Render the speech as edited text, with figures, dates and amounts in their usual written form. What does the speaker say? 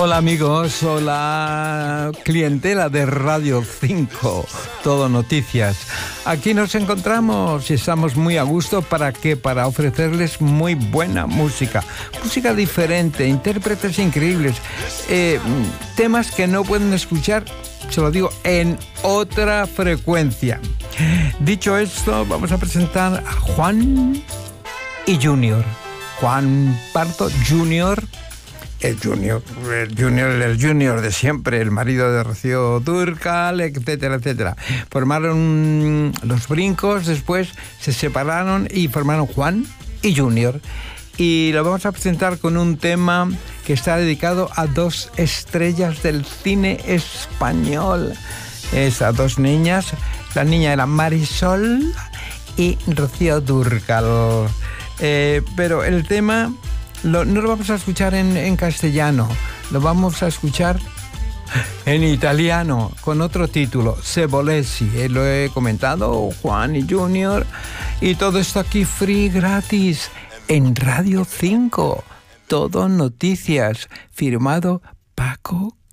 Hola amigos, hola clientela de Radio 5, Todo Noticias. Aquí nos encontramos y estamos muy a gusto. ¿Para qué? Para ofrecerles muy buena música. Música diferente, intérpretes increíbles, temas que no pueden escuchar, se lo digo, en otra frecuencia. Dicho esto, vamos a presentar a Juan y Junior. Juan Pardo Junior. El junior de siempre, el marido de Rocío Dúrcal, etcétera, etcétera. Formaron Los Brincos, después se separaron y formaron Juan y Junior. Y lo vamos a presentar con un tema que está dedicado a dos estrellas del cine español. Es a dos niñas. La niña era Marisol y Rocío Dúrcal. Pero el tema no lo vamos a escuchar en castellano, lo vamos a escuchar en italiano con otro título, Se volessi. Lo he comentado, Juan y Junior, y todo esto aquí free, gratis, en Radio 5, Todo Noticias, firmado Paco